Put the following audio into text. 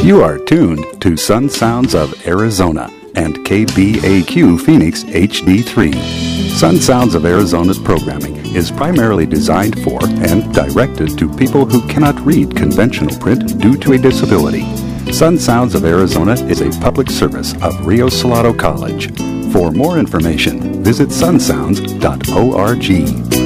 You are tuned to Sun Sounds of Arizona and KBAQ Phoenix HD3. Sun Sounds of Arizona's programming is primarily designed for and directed to people who cannot read conventional print due to a disability. Sun Sounds of Arizona is a public service of Rio Salado College. For more information, visit sunsounds.org.